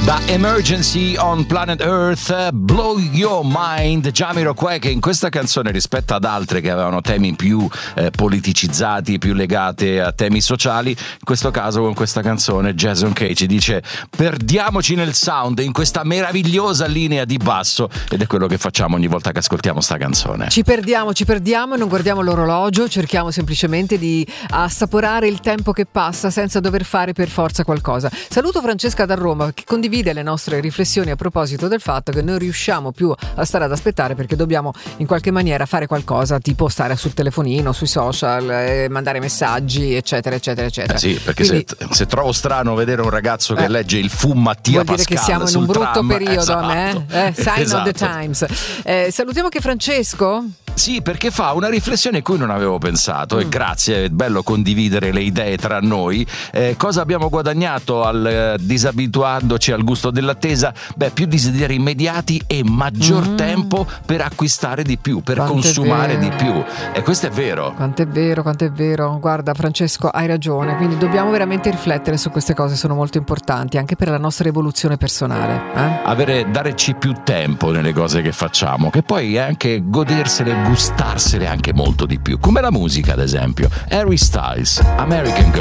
Da Emergency on Planet Earth, Blow Your Mind, Jamiroquai, che in questa canzone, rispetto ad altre che avevano temi più politicizzati, più legati a temi sociali, in questo caso con questa canzone Jason Cage dice: perdiamoci nel sound, in questa meravigliosa linea di basso, ed è quello che facciamo ogni volta che ascoltiamo sta canzone. Ci perdiamo e non guardiamo l'orologio, cerchiamo semplicemente di assaporare il tempo che passa senza dover fare per forza qualcosa. Saluto Francesca da Roma, che condivide le nostre riflessioni a proposito del fatto che non riusciamo più a stare ad aspettare perché dobbiamo in qualche maniera fare qualcosa, tipo stare sul telefonino, sui social, mandare messaggi, eccetera eccetera eccetera. Sì, perché quindi, se trovo strano vedere un ragazzo che legge il Fu Mattia vuol dire Pascal, che siamo in un brutto tram, periodo, esatto. Sign esatto. of the times. Salutiamo anche Francesco. Sì, perché fa una riflessione a cui non avevo pensato e grazie, è bello condividere le idee tra noi. Cosa abbiamo guadagnato al disabituandoci al gusto dell'attesa? Beh, più desideri immediati e maggior tempo per acquistare di più, per consumare di più. E questo è vero. Quanto è vero. Guarda Francesco, hai ragione, quindi dobbiamo veramente riflettere su queste cose, sono molto importanti anche per la nostra evoluzione personale. Darci più tempo nelle cose che facciamo, che poi è anche godersele, gustarsele anche molto di più, come la musica ad esempio. Harry Styles, American Girl.